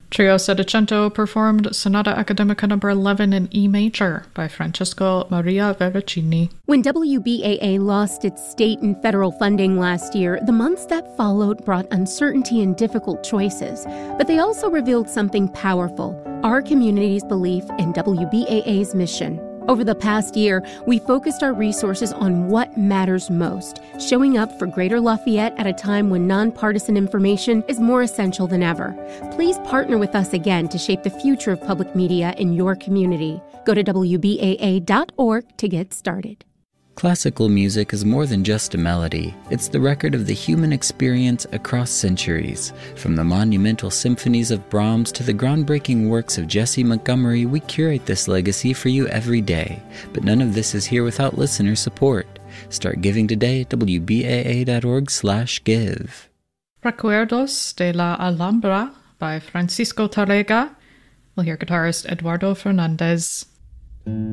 Trio Settecento performed Sonata Academica No. 11 in E major by Francesco Maria Veracini. When WBAA lost its state and federal funding last year, the months that followed brought uncertainty and difficult choices. But they also revealed something powerful: our community's belief in WBAA's mission. Over the past year, we focused our resources on what matters most, showing up for Greater Lafayette at a time when nonpartisan information is more essential than ever. Please partner with us again to shape the future of public media in your community. Go to WBAA.org to get started. Classical music is more than just a melody. It's the record of the human experience across centuries. From the monumental symphonies of Brahms to the groundbreaking works of Jesse Montgomery, we curate this legacy for you every day. But none of this is here without listener support. Start giving today at wbaa.org/give. Recuerdos de la Alhambra by Francisco Tarrega. We'll hear guitarist Eduardo Fernandez.